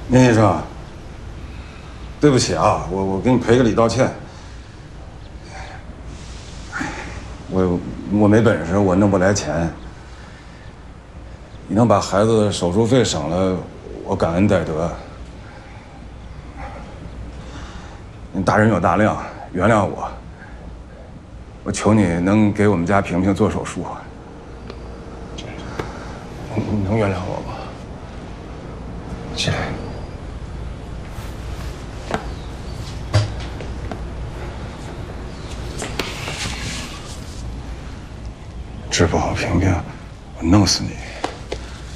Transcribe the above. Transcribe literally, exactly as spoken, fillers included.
宁医生，对不起啊，我我给你赔个礼道歉。我我没本事，我弄不来钱。你能把孩子的手术费省了，我感恩戴德。你大人有大量，原谅我。我求你能给我们家萍萍做手术。 你你能原谅我吗？起来。 治不好萍萍，我弄死你！